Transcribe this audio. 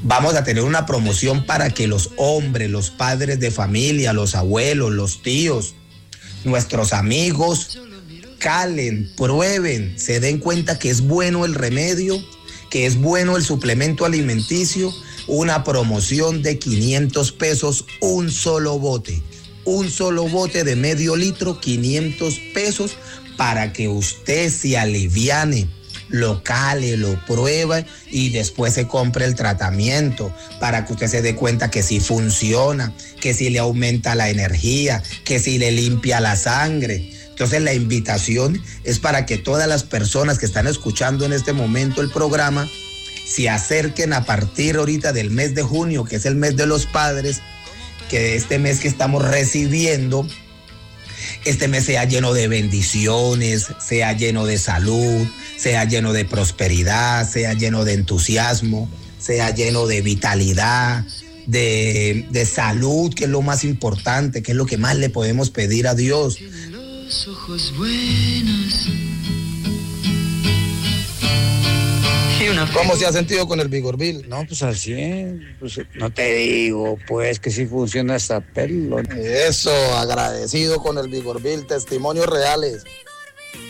Vamos a tener una promoción para que los hombres, los padres de familia, los abuelos, los tíos, nuestros amigos, calen, prueben, se den cuenta que es bueno el remedio, que es bueno el suplemento alimenticio. Una promoción de 500 pesos, un solo bote de medio litro, 500 pesos, para que usted se aliviane, lo cale, lo pruebe y después se compre el tratamiento, para que usted se dé cuenta que sí funciona, que sí le aumenta la energía, que sí le limpia la sangre. Entonces la invitación es para que todas las personas que están escuchando en este momento el programa se acerquen a partir ahorita del mes de junio, que es el mes de los padres, que este mes que estamos recibiendo, este mes sea lleno de bendiciones, sea lleno de salud, sea lleno de prosperidad, sea lleno de entusiasmo, sea lleno de vitalidad, de salud, que es lo más importante, que es lo que más le podemos pedir a Dios. Los ojos buenos. ¿Cómo se ha sentido con el Vigorvil? No, pues así, pues no te digo, pues que sí funciona hasta pelo. Eso, agradecido con el Vigorvil, testimonios reales.